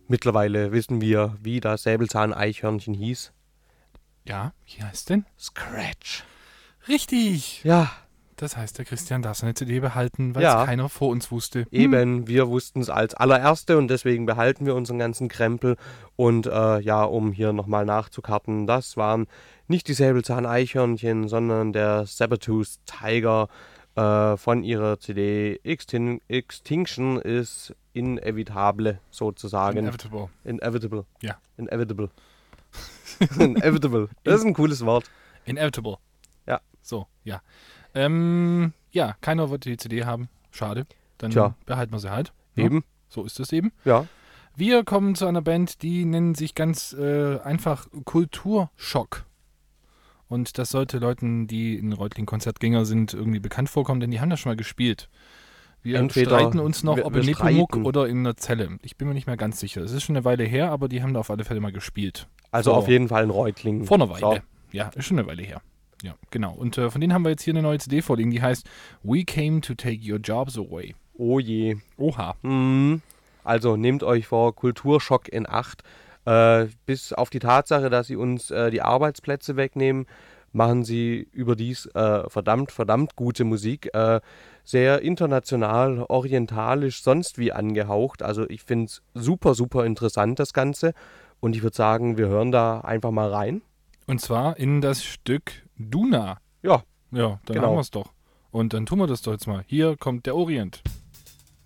Mittlerweile wissen wir, wie das Säbelzahn-Eichhörnchen hieß. Ja, wie heißt denn? Scratch. Richtig! Ja, Das heißt, der Christian darf seine CD behalten, weil Ja. es keiner vor uns wusste. eben, wir wussten es als allererste und deswegen behalten wir unseren ganzen Krempel. Und um hier nochmal nachzukarten, das waren nicht die Säbelzahn-Eichhörnchen, sondern der Sabertooth Tiger von ihrer CD Extinction is Inevitable, sozusagen. Inevitable. Inevitable. Ja. Inevitable. Inevitable. Das ist ein cooles Wort. Inevitable. Ja. So, ja. Keiner wird die CD haben. Schade. Dann Tja. behalten wir sie halt. Ne? Eben. So ist es eben. Ja. Wir kommen zu einer Band, die nennen sich ganz einfach Kulturschock. Und das sollte Leuten, die in Reutling-Konzertgänger sind, irgendwie bekannt vorkommen, denn die haben das schon mal gespielt. Wir Entweder streiten uns noch, ob wir in Nepomuk streiten. oder in einer Zelle. Ich bin mir nicht mehr ganz sicher. Es ist schon eine Weile her, aber die haben da auf alle Fälle mal gespielt. Also Vor- auf jeden Fall ein Reutling. Vor einer Weile. So. Ja, ist schon eine Weile her. Ja, genau. Und von denen haben wir jetzt hier eine neue CD vorliegen, die heißt We Came to Take Your Jobs Away. Oh je. Oha. Also nehmt euch vor Kulturschock in Acht. Bis auf die Tatsache, dass sie uns die Arbeitsplätze wegnehmen, machen sie überdies verdammt gute Musik. Sehr international, orientalisch, sonst wie angehaucht. Also ich finde es super, super interessant, das Ganze. Und ich würde sagen, wir hören da einfach mal rein. Und zwar in das Stück Duna. Ja, Ja, dann Genau. haben wir es doch. Und dann tun wir das doch jetzt mal. Hier kommt der Orient.